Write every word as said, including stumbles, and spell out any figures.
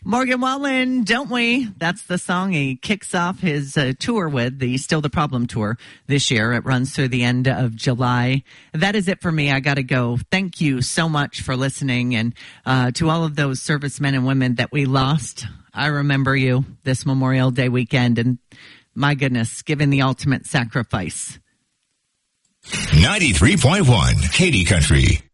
Morgan Wallen, don't we? That's the song he kicks off his uh, tour with, the Still the Problem tour this year. It runs through the end of July. That is it for me. I got to go. Thank you so much for listening. And uh, to all of those servicemen and women that we lost, I remember you this Memorial Day weekend. And my goodness, giving the ultimate sacrifice. ninety-three point one Katy Country.